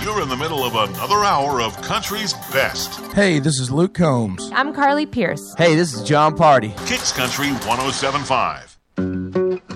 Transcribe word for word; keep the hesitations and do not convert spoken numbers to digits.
You're in the middle of another hour of country's best. Hey, this is Luke Combs. I'm Carly Pierce. Hey, this is John Party. Kicks Country one oh seven point five.